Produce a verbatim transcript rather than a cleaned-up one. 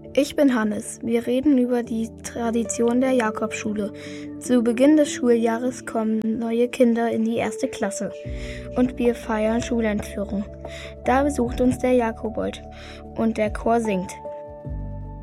Ich bin Hannes. Wir reden über die Tradition der Jakobschule. Zu Beginn des Schuljahres kommen neue Kinder in die erste Klasse und wir feiern Schuleinführung. Da besucht uns der Jakobold und der Chor singt.